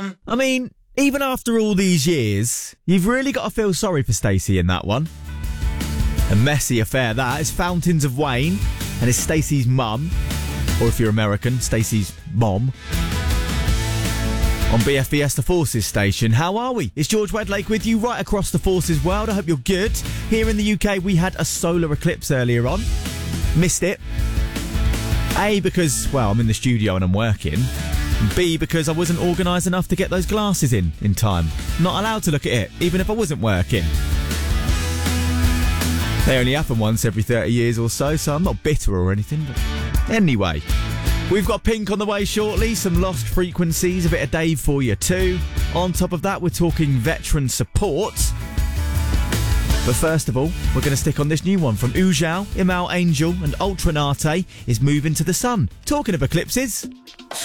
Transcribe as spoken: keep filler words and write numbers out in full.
I mean, even after all these years, you've really got to feel sorry for Stacey in that one. A messy affair that. It's Fountains of Wayne, and it's Stacey's mum, or if you're American, Stacey's mom. On B F B S The Forces station. How are we? It's George Wedlake with you right across the Forces world. I hope you're good. Here in the U K, we had a solar eclipse earlier on. Missed it. A, because, well, I'm in the studio and I'm working. B, because I wasn't organised enough to get those glasses in in time. Not allowed to look at it, even if I wasn't working. They only happen once every thirty years or so, so I'm not bitter or anything. But anyway, we've got Pink on the way shortly, some Lost Frequencies, a bit of Dave for you too. On top of that, we're talking veteran support. But first of all, we're going to stick on this new one from Ujao, Imal Angel and Ultranate is Moving to the Sun. Talking of eclipses...